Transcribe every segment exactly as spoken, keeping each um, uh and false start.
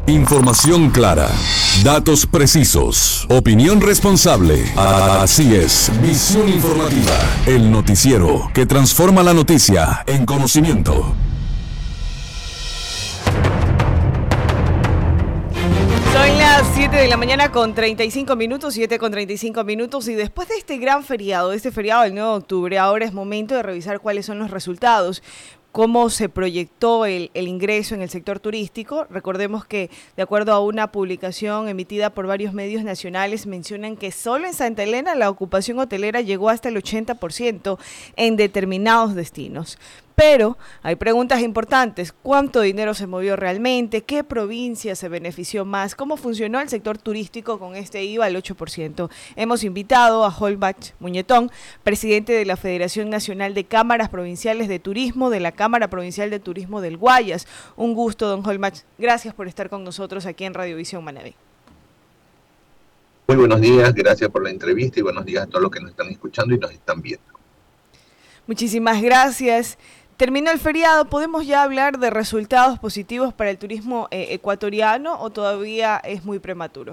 Información clara, datos precisos, opinión responsable. Así es, Visión Informativa, el noticiero que transforma la noticia en conocimiento. Son las siete de la mañana con treinta y cinco minutos, siete con treinta y cinco minutos, y después de este gran feriado, de este feriado del nueve de octubre, ahora es momento de revisar cuáles son los resultados. Cómo se proyectó el, el ingreso en el sector turístico. Recordemos que, de acuerdo a una publicación emitida por varios medios nacionales, mencionan que solo en Santa Elena la ocupación hotelera llegó hasta el ochenta por ciento en determinados destinos. Pero hay preguntas importantes: ¿cuánto dinero se movió realmente? ¿Qué provincia se benefició más? ¿Cómo funcionó el sector turístico con este I V A al ocho por ciento? Hemos invitado a Holbach Muñetón, presidente de la Federación Nacional de Cámaras Provinciales de Turismo, de la Cámara Provincial de Turismo del Guayas. Un gusto, don Holbach. Gracias por estar con nosotros aquí en Radiovisión Manabí. Muy buenos días, gracias por la entrevista y buenos días a todos los que nos están escuchando y nos están viendo. Muchísimas gracias. Terminó el feriado, ¿podemos ya hablar de resultados positivos para el turismo eh, ecuatoriano o todavía es muy prematuro?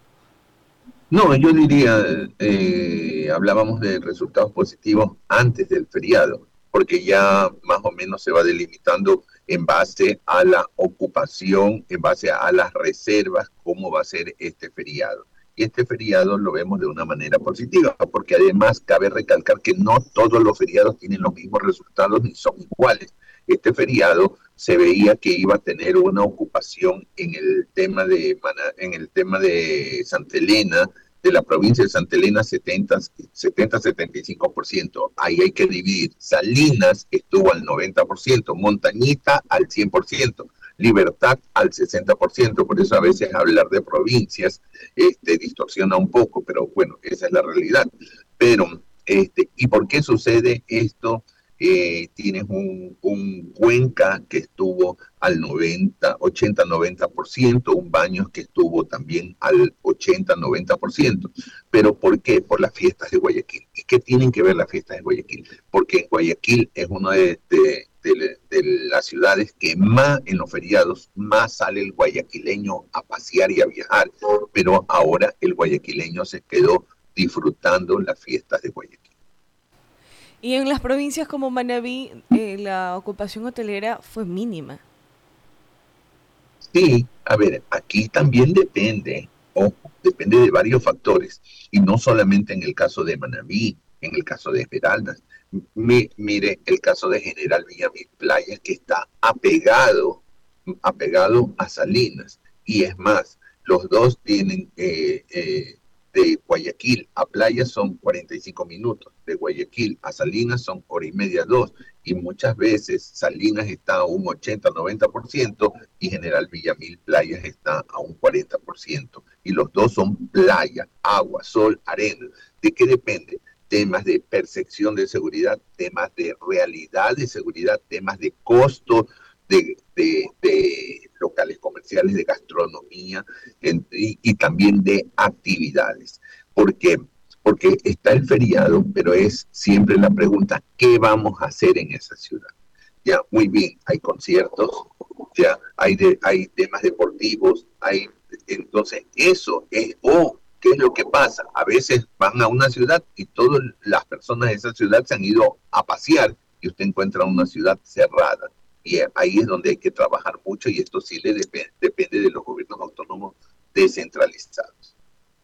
No, yo diría, eh, hablábamos de resultados positivos antes del feriado, porque ya más o menos se va delimitando en base a la ocupación, en base a las reservas, cómo va a ser este feriado. Y este feriado lo vemos de una manera positiva, porque además cabe recalcar que no todos los feriados tienen los mismos resultados ni son iguales. Este feriado se veía que iba a tener una ocupación en el tema de, en el tema de Santa Elena, de la provincia de Santa Elena, setenta a setenta y cinco por ciento. Ahí hay que dividir. Salinas estuvo al noventa por ciento, Montañita al cien por ciento. Libertad al sesenta por ciento, por eso a veces hablar de provincias este, distorsiona un poco, pero bueno, esa es la realidad. Pero, este, ¿y por qué sucede esto? Eh, tienes un, un Cuenca que estuvo al noventa, ochenta, noventa por ciento, un Baños que estuvo también al ochenta, noventa por ciento. ¿Pero por qué? Por las fiestas de Guayaquil. ¿Y qué tienen que ver las fiestas de Guayaquil? Porque Guayaquil es una de, de, de, de las ciudades que más, en los feriados, más sale el guayaquileño a pasear y a viajar. Pero ahora el guayaquileño se quedó disfrutando las fiestas de Guayaquil. Y en las provincias como Manabí, eh, la ocupación hotelera fue mínima. Sí, a ver, aquí también depende, ojo, depende de varios factores, y no solamente en el caso de Manabí, en el caso de Esmeraldas. Mi, mire, el caso de General Villamil Playa, que está apegado, apegado a Salinas, y es más, los dos tienen... Eh, eh, de Guayaquil a Playa son cuarenta y cinco minutos, de Guayaquil a Salinas son hora y media, dos, y muchas veces Salinas está a un ochenta, noventa por ciento y General Villamil Playas está a un cuarenta por ciento, y los dos son playa, agua, sol, arena. ¿De qué depende? Temas de percepción de seguridad, temas de realidad de seguridad, temas de costo, de, de, de locales comerciales, de gastronomía en, y, y también de actividades. ¿Por qué? Porque está el feriado, pero es siempre la pregunta, ¿qué vamos a hacer en esa ciudad? Ya, muy bien, hay conciertos, ya hay, de, hay temas deportivos, hay, entonces eso es, o oh, ¿qué es lo que pasa? A veces van a una ciudad y todas las personas de esa ciudad se han ido a pasear y usted encuentra una ciudad cerrada. Y ahí es donde hay que trabajar mucho y esto sí le dep- depende de los gobiernos autónomos descentralizados.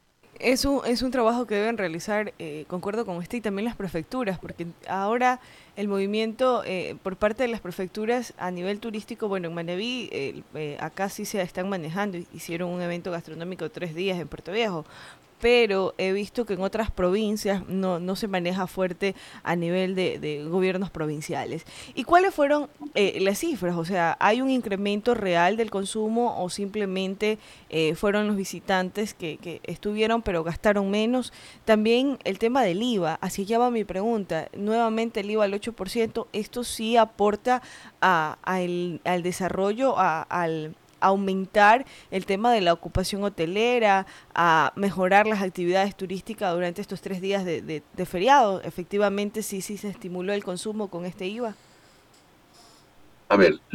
Es un, es un trabajo que deben realizar, eh, concuerdo con usted, y también las prefecturas, porque ahora el movimiento eh, por parte de las prefecturas a nivel turístico, bueno, en Manabí, eh, eh, acá sí se están manejando, hicieron un evento gastronómico de tres días en Puerto Viejo, pero he visto que en otras provincias no, no se maneja fuerte a nivel de, de gobiernos provinciales. ¿Y cuáles fueron eh, las cifras? O sea, ¿hay un incremento real del consumo o simplemente eh, fueron los visitantes que, que estuvieron pero gastaron menos? También el tema del I V A, así allá va mi pregunta. Nuevamente el I V A al ocho por ciento, ¿esto sí aporta a, a el, al desarrollo, a, al... aumentar el tema de la ocupación hotelera, a mejorar las actividades turísticas durante estos tres días de, de, de feriado? Efectivamente, sí, sí se estimuló el consumo con este I V A. A ver,